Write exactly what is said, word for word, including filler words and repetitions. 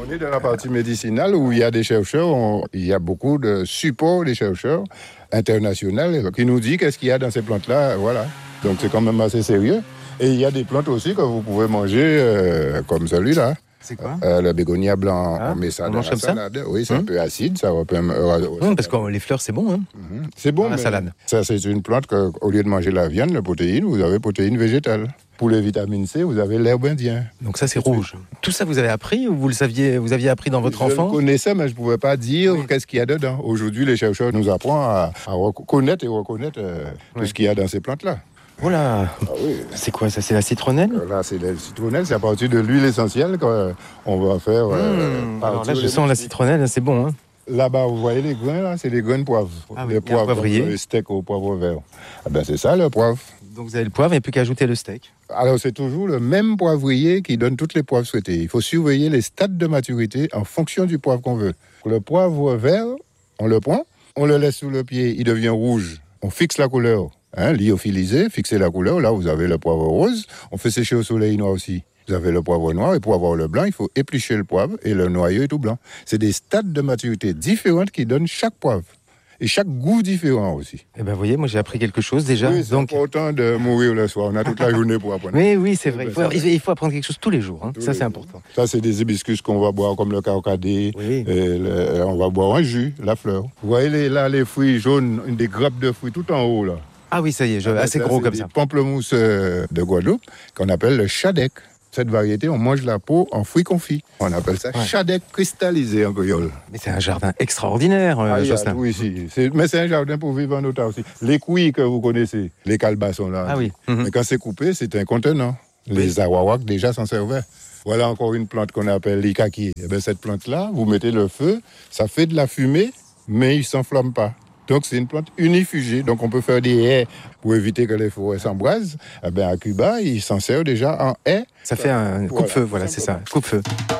On est dans la partie médicinale où il y a des chercheurs, on, il y a beaucoup de supports des chercheurs internationaux qui nous disent qu'est-ce qu'il y a dans ces plantes-là. Voilà. Donc c'est quand même assez sérieux. Et il y a des plantes aussi que vous pouvez manger euh, comme celui-là. C'est quoi euh, Le bégonia blanc, ah, on met ça on dans mange la comme salade. ça Oui, c'est hum. un peu acide, ça va pas. Hum, parce que les fleurs, c'est bon. Hein mmh. C'est bon, dans la mais salade. Ça, c'est une plante qu'au lieu de manger la viande, la protéine, vous avez protéine végétale. Pour les vitamines C, vous avez l'herbe indienne. Donc ça, c'est rouge. Tout ça, vous avez appris ou vous le saviez, vous aviez appris dans votre je enfance? Je connaissais, mais je ne pouvais pas dire oui. qu'est-ce qu'il y a dedans. Aujourd'hui, les chercheurs nous apprennent à, à connaître et reconnaître euh, oui. tout ce qu'il y a dans ces plantes-là. Voilà. Ah oui. C'est quoi ça? C'est la citronnelle? Là, c'est la citronnelle, c'est à partir de l'huile essentielle qu'on va faire. Mmh. Euh, Alors là, je sens la citronnelle, c'est bon. Hein. Là-bas, vous voyez les grains, là, c'est des grains de poivre. Ah oui, les poivres, poivrier. Les steaks au poivre vert. Ah ben, c'est ça, le poivre. Donc vous avez le poivre, il n'y a plus qu'à ajouter le steak. Alors, c'est toujours le même poivrier qui donne toutes les poivres souhaitées. Il faut surveiller les stades de maturité en fonction du poivre qu'on veut. Le poivre vert, on le prend, on le laisse sous le pied, il devient rouge. On fixe la couleur. Hein, lyophilisé, fixer la couleur. Là, vous avez le poivre rose. On fait sécher au soleil noir aussi. Vous avez le poivre noir. Et pour avoir le blanc, il faut éplucher le poivre et le noyau est tout blanc. C'est des stades de maturité différents qui donnent chaque poivre. Et chaque goût différent aussi. Eh bien, vous voyez, moi, j'ai appris quelque chose déjà. Oui, c'est donc... important de mourir le soir. On a toute la journée pour apprendre. Oui, oui, c'est vrai. Il faut, il faut apprendre quelque chose tous les jours. Hein. Tous ça, les c'est jours. important. Ça, c'est des hibiscus qu'on va boire comme le carcadé. Oui. Et le, on va boire un jus, la fleur. Vous voyez les, là, les fruits jaunes, des grappes de fruits tout en haut, là. Ah oui, ça y est, je... assez ça, gros c'est comme des ça. Pamplemousse de Guadeloupe, qu'on appelle le chadec. Cette variété, on mange la peau en fruits confits. On appelle ça ouais. chadec cristallisé en créole. Mais c'est un jardin extraordinaire, euh, ah, Jocelyn. Oui, si. C'est, mais c'est un jardin pour vivre en autarcie aussi. Les couilles que vous connaissez, les calebassons là. Ah oui. Mm-hmm. Mais quand c'est coupé, c'est un contenant. Oui. Les awawaks déjà s'en servaient. Voilà encore une plante qu'on appelle l'ikaki. Et bien, cette plante-là, vous mettez le feu, ça fait de la fumée, mais il ne s'enflamme pas. Donc, c'est une plante unifugée. Donc, on peut faire des haies pour éviter que les forêts s'embrasent. Eh bien, à Cuba, ils s'en servent déjà en haies. Ça fait un coupe-feu, voilà, voilà c'est ça, coupe-feu.